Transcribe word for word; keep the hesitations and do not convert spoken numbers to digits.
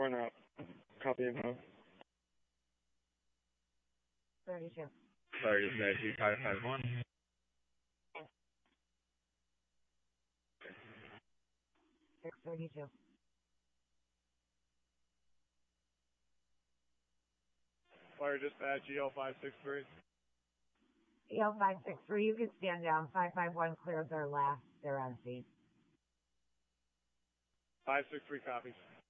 Or not. Copy and home. thirty-two. Sorry, dispatch, you five five one. six thirty-two. Fire dispatch, E L five six three. E L five six three, you can stand down. five five one cleared their last. They're on scene. five six three copies.